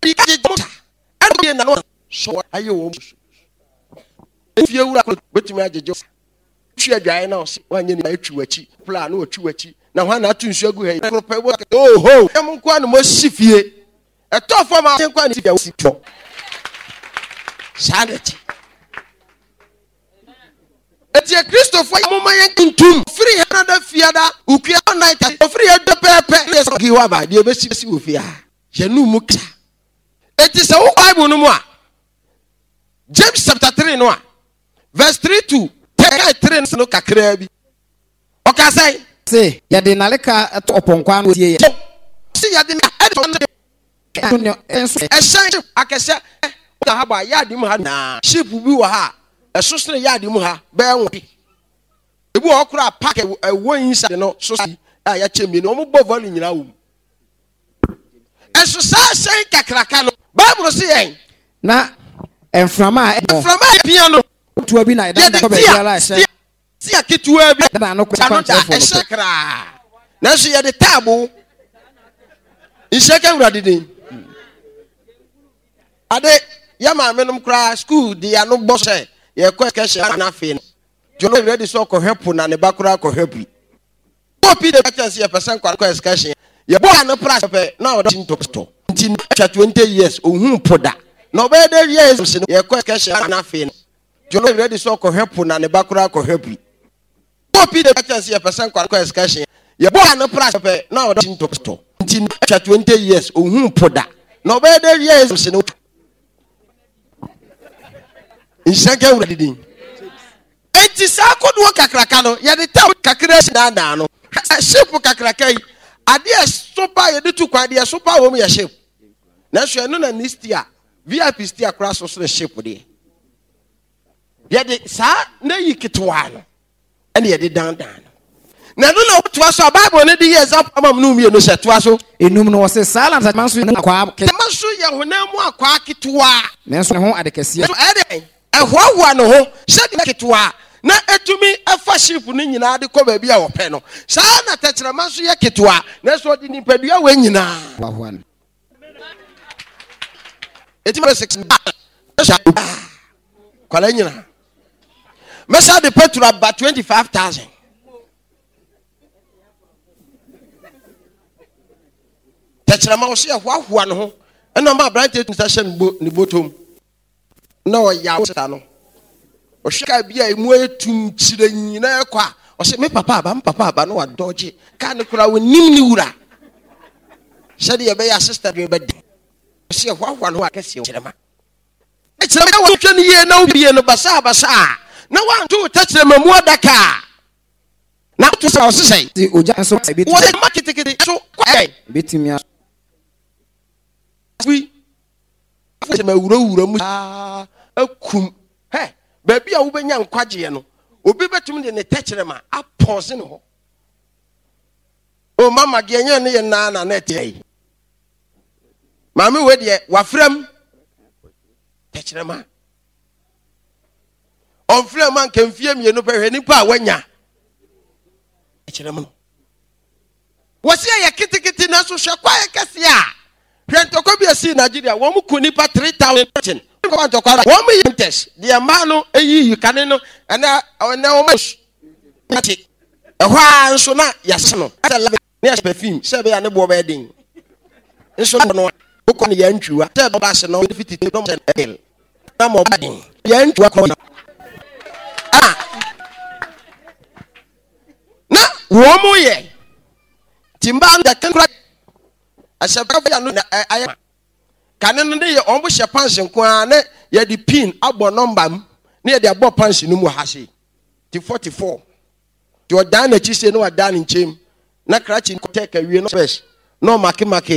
so ayo if you were but me ajejo twa dwan na so wanye ni atwu achi plan na otwu achi na hwa na atu nsu agu he oh ho em nko na mo sifie eto fo ma nko na sifie sito sanity etie Christopher mama yankuntum free hanada fiada ukua night free do pepe gi wa ba de be si wo fia ye nu mu ka etie se wo Bible no mu a James chapter 3 no a verse 3 to 3 no kakra bi o ka say ya de naleka to oponkwa no tie ya si ya de na e akese o ha ba ya de mu ha na sheep bi wo ha esosere ya de mu ha be enwo ebu okura pack ewo inside no so a ya chemi no mo bo volley nyina wo eso sa sei kakraka no Bible say yen na enframa piano tuwa bi na da ko be yala se si akituwa bi da no ko sekra na so ye de table inseka urade den ade ya ma menom kra school de ya no bo se ye ko keshe na fe no jono ready so ko help na ne bakura ko help copy the chance ye person ko excursion ye bo na price pe na o tinto to 20 years ohun poda no be de years ye ko excursion na fe no jono ready so ko help na ne bakura ko help copy the chance ye person ko excursion ye bo na price pe na o tinto to 20 years ohun poda no be de years no inseka urade din enti sa kodo kakraka no ye de ta kakra na no ship kakraka yi ade sopa ye de tu kwa de sopa wo mu ye ship na so eno na nistia VIP stia cross so the ship de ye de sa na yikitwa no ene ye de dan na no na to so Bible ne de ye example amam no mi no se to so enum no se silence manso na kwa manso ye honam akwa kitwa na so ne ho adekese so ede ehwawa no ho se de kitwa na etumi afa ship ni nyina de ko ba bia wo pe no sa na techrama so ye kitwa na so de nipadua we nyina wahwan etimi 6 kwala nyina mesa de petrol ba 25,000 techrama wo se ehwawa no ho ena ma brand etu sa hye ni botom na o ya wo sa no o shika bia emu etum chire nyina ekwa o se me papa aba no wa dodge ka ne kura wo nim ni wura se de ye be ya sister bi be de o se hwa no akese chire ma e chire ma wo twa ni ye na obi ye no basa na wa ntu ta chire ma mu adaka na to sa o se sei oja so bi wo de maketekete so kwa bitimia wi afo ma wura mu akum he baby a wo benya nkwaje no obi betum de ne techrema apose ne ho o mama ge anya ne ye na na tie mama we de wafram techrema on frem an kan fie mienu pe hwe nipa wanya techrema no wose ya kitikiti na so hwe kwa kese a hwe ntoko bi asi Nigeria wo mu ku nipa 3,000 ko to kwara wo me test de ma no eyi kane no na o ma ati ehwa nso na yase no ata la ne ya perfume se be ya ne bo be din nso no ko ne ya ntwiwa se be ba se no fiti no mo el na mo ba din ya ntwiwa ko na wo mo ye timba nda kan kura asaba ya no aya kane no ne ye on bo hye panse nko a ne ye di pin abo number m ne ye di abo panse no mu ha se ti 44 ti o dan na chi se no wa dan nchem na krachi ko take awie no fresh no make